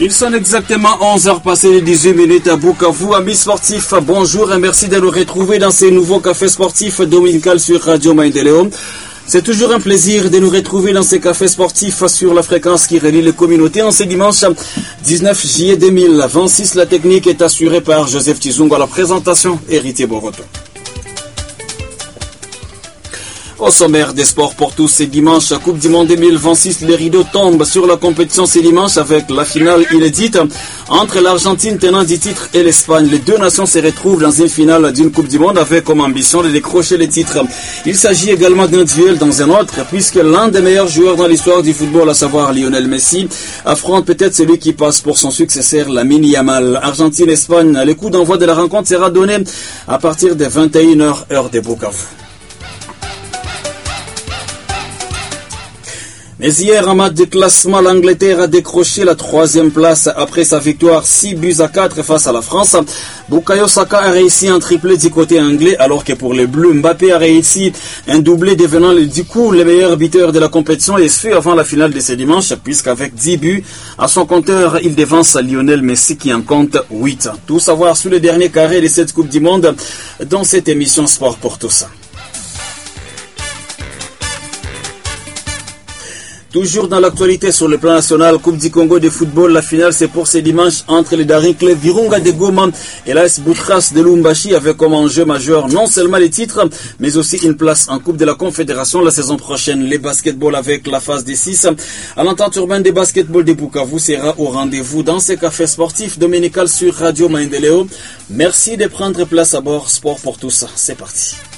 Ils sont exactement 11h passées les 18 minutes à Bukavu. Amis sportifs, bonjour et merci de nous retrouver dans ces nouveaux cafés sportifs dominicaux sur Radio Maendeleo. C'est toujours un plaisir de nous retrouver dans ces cafés sportifs sur la fréquence qui relie les communautés. En ce dimanche 19 juillet 2026, la technique est assurée par Joseph Tizungo à la présentation, Héritier Boroto. Au sommaire des sports pour tous, c'est dimanche, Coupe du Monde 2026, les rideaux tombent sur la compétition ce dimanche avec la finale inédite entre l'Argentine tenant du titre et l'Espagne. Les deux nations se retrouvent dans une finale d'une Coupe du Monde avec comme ambition de décrocher les titres. Il s'agit également d'un duel dans un autre puisque l'un des meilleurs joueurs dans l'histoire du football, à savoir Lionel Messi, affronte peut-être celui qui passe pour son successeur, Lamine Yamal. Argentine-Espagne, le coup d'envoi de la rencontre sera donné à partir de 21h heure de Bukavu. Mais hier, en match de classement, l'Angleterre a décroché la 3e place après sa victoire 6-4 face à la France. Bukayo Saka a réussi un triplé du côté anglais, alors que pour les Bleus, Mbappé a réussi un doublé, devenant du coup le meilleur buteur de la compétition, et ce avant la finale de ce dimanche, puisqu'avec 10 buts à son compteur, il devance Lionel Messi qui en compte 8. Tout savoir sous le dernier carré de cette Coupe du Monde dans cette émission Sport pour tous. Toujours dans l'actualité sur le plan national, Coupe du Congo de football, la finale c'est pour ce dimanche entre les Daring Club Virunga de Goma et l'AS Boutras de Lumbashi, avec comme enjeu majeur non seulement les titres, mais aussi une place en Coupe de la Confédération la saison prochaine. Les basketball avec la phase des 6 à l'entente urbaine des basketball de Bukavu sera au rendez-vous dans ces cafés sportifs dominicaux sur Radio Maendeleo. Merci de prendre place à bord. Sport pour tous, c'est parti.